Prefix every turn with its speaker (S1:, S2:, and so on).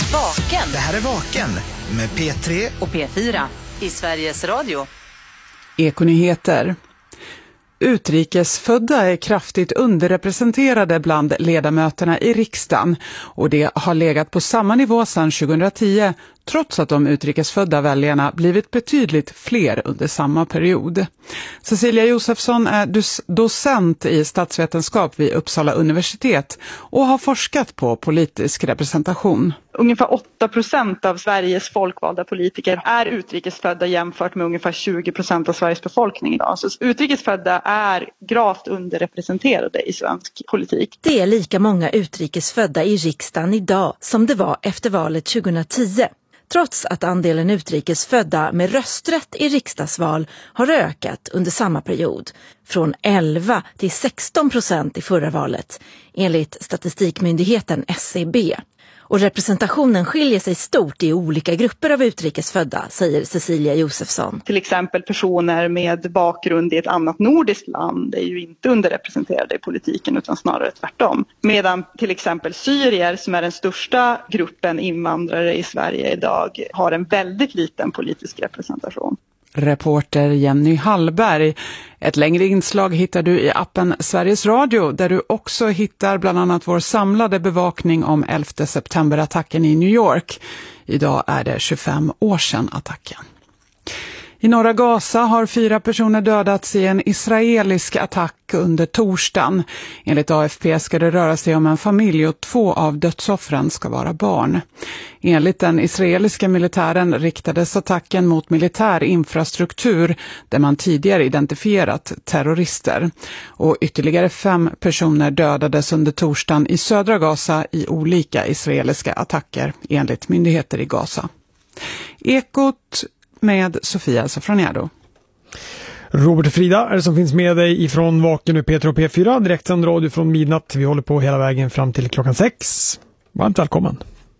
S1: Vaken.
S2: Det här är Vaken med P3
S1: och P4 i Sveriges Radio.
S3: Ekonyheter. Utrikesfödda är kraftigt underrepresenterade bland ledamöterna i riksdagen och det har legat på samma nivå sedan 2010 trots att de utrikesfödda väljarna blivit betydligt fler under samma period. Cecilia Josefsson är docent i statsvetenskap vid Uppsala universitet och har forskat på politisk representation.
S4: Ungefär 8% av Sveriges folkvalda politiker är utrikesfödda jämfört med ungefär 20% av Sveriges befolkning idag. Så utrikesfödda är gravt underrepresenterade i svensk politik.
S5: Det är lika många utrikesfödda i riksdagen idag som det var efter valet 2010. Trots att andelen utrikesfödda med rösträtt i riksdagsval har ökat under samma period, från 11 till 16% i förra valet, enligt statistikmyndigheten SCB. Och representationen skiljer sig stort i olika grupper av utrikesfödda, säger Cecilia Josefsson.
S4: Till exempel personer med bakgrund i ett annat nordiskt land är ju inte underrepresenterade i politiken utan snarare tvärtom. Medan till exempel syrier, som är den största gruppen invandrare i Sverige idag, har en väldigt liten politisk representation.
S3: Reporter Jenny Hallberg. Ett längre inslag hittar du i appen Sveriges Radio där du också hittar bland annat vår samlade bevakning om 11 september-attacken i New York. Idag är det 25 år sedan attacken. I norra Gaza har 4 personer dödats i en israelisk attack under torsdagen. Enligt AFP ska det röra sig om en familj och 2 av dödsoffren ska vara barn. Enligt den israeliska militären riktades attacken mot militär infrastruktur där man tidigare identifierat terrorister. Och ytterligare 5 personer dödades under torsdagen i södra Gaza i olika israeliska attacker enligt myndigheter i Gaza. Ekot med Sofia Safroniado.
S6: Robert och Frida är det som finns med dig ifrån Vaken med P3 och P4. Direktsänd radio från midnatt. Vi håller på hela vägen fram till klockan 6. Varmt välkommen.